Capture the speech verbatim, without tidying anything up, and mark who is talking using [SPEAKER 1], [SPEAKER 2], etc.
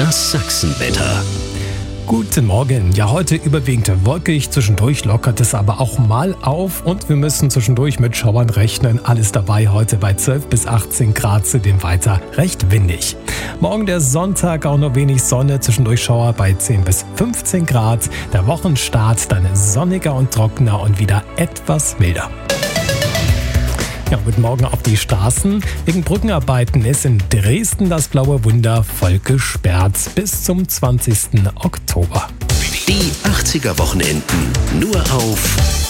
[SPEAKER 1] Das Sachsenwetter.
[SPEAKER 2] Guten Morgen. Ja, heute überwiegend wolkig, zwischendurch lockert es aber auch mal auf und wir müssen zwischendurch mit Schauern rechnen. Alles dabei heute bei zwölf bis achtzehn Grad, zudem weiter recht windig. Morgen der Sonntag, auch nur wenig Sonne, zwischendurch Schauer bei zehn bis fünfzehn Grad. Der Wochenstart dann sonniger und trockener und wieder etwas milder. Ja, guten Morgen auf die Straßen. Wegen Brückenarbeiten ist in Dresden das Blaue Wunder voll gesperrt bis zum zwanzigsten Oktober.
[SPEAKER 1] Die achtziger Wochenenden nur auf